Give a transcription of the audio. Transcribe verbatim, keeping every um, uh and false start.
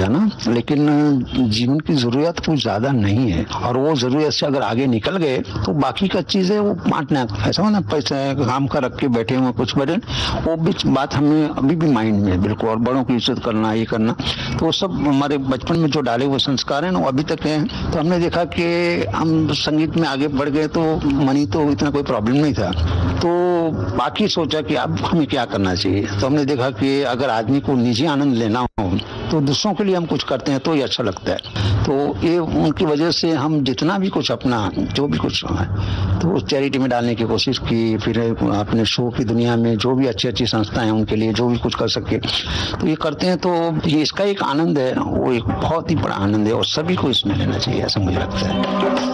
है ना, लेकिन जीवन की ज़रूरत कुछ ज़्यादा नहीं है और वो ज़रूरत से अगर आगे निकल गए तो बाकी का चीज़ है वो बांटना। ऐसा ना पैसा काम का रख के बैठे हुए कुछ बैठे, वो भी बात हमें अभी भी माइंड में है बिल्कुल। और बड़ों की इज्जत करना, ये करना, तो वो सब हमारे बचपन में जो डाले हुए संस्कार हैं ना वो अभी तक हैं। तो हमने देखा कि हम संगीत में आगे बढ़ गए तो मनी तो इतना कोई प्रॉब्लम नहीं था, तो बाकी सोचा कि अब हमें क्या करना चाहिए। तो हमने देखा कि अगर आदमी को निजी आनंद लेना हो तो दूसरों के लिए हम कुछ करते हैं तो ये अच्छा लगता है। तो ये उनकी वजह से हम जितना भी कुछ अपना जो भी कुछ है तो चैरिटी में डालने की कोशिश की। फिर अपने शो की दुनिया में जो भी अच्छी अच्छी संस्थाएं हैं उनके लिए जो भी कुछ कर सके तो ये करते हैं। तो ये इसका एक आनंद है, वो एक बहुत ही बड़ा आनंद है और सभी को इसमें लेना चाहिए, ऐसा मुझे लगता है।